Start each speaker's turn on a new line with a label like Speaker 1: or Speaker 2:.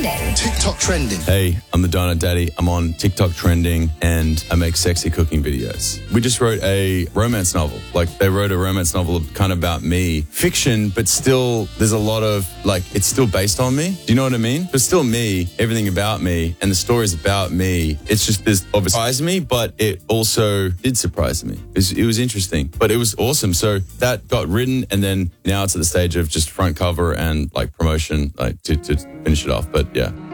Speaker 1: trending.
Speaker 2: TikTok trending.
Speaker 3: Hey, I'm the Donut Daddy. I'm on TikTok trending and I make sexy cooking videos. We just wrote a romance novel. Like, they wrote a romance novel kind of about me. Fiction, but still, there's a lot of, like, it's still based on me. Do you know what I mean? But still me, everything about me, and the story's about me. It's just, this obviously surprised me, but it also did surprise me. It was interesting, but it was awesome. So that got written, and then now it's at the stage of just front cover and, like, promotion, like, to finish it off. But yeah.